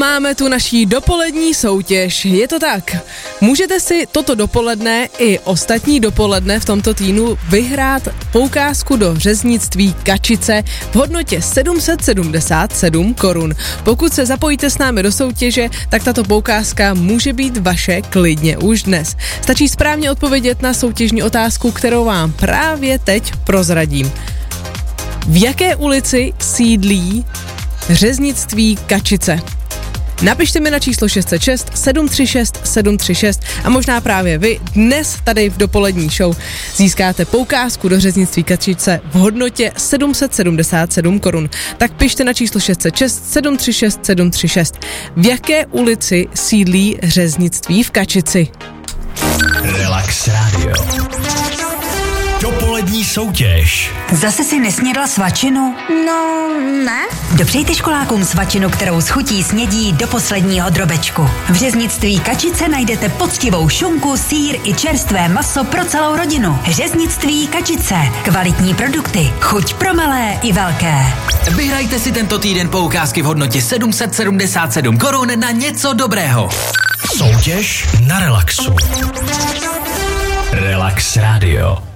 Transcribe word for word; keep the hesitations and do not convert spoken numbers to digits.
máme tu naší dopolední soutěž. Je to tak. Můžete si toto dopoledne i ostatní dopoledne v tomto týdnu vyhrát poukázku do řeznictví Kačice v hodnotě sedm set sedmdesát sedm korun. Pokud se zapojíte s námi do soutěže, tak tato poukázka může být vaše klidně už dnes. Stačí správně odpovědět na soutěžní otázku, kterou vám právě teď prozradím. V jaké ulici sídlí řeznictví Kačice? Napište mi na číslo šest set šest sedm tři šest sedm tři šest a možná právě vy dnes tady v dopolední show získáte poukázku do řeznictví Kačice v hodnotě sedm set sedmdesát sedm korun. Tak pište na číslo šest set šest sedm tři šest sedm tři šest. V jaké ulici sídlí řeznictví v Kačici? Relax Radio. Dopolední soutěž. Zase si nesnědla svačinu? No, ne. Dopřejte školákům svačinu, kterou schutí snědí do posledního drobečku. V řeznictví Kačice najdete poctivou šunku, sýr i čerstvé maso pro celou rodinu. Řeznictví Kačice. Kvalitní produkty. Chuť pro malé i velké. Vyhrajte si tento týden poukázky v hodnotě sedm set sedmdesát sedm korun na něco dobrého. Soutěž na Relaxu. Relax Radio.